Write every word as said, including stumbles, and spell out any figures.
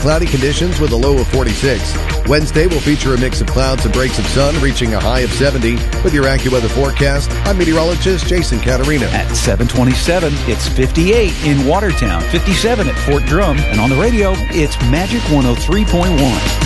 cloudy conditions with a low of forty-six. Wednesday will feature a mix of clouds and breaks of sun, reaching a high of seventy. With your AccuWeather forecast, I'm meteorologist Jason Caterina. At seven twenty-seven, it's fifty-eight in Watertown, fifty-seven at Fort Drum, and on the radio, it's Magic one oh three point one.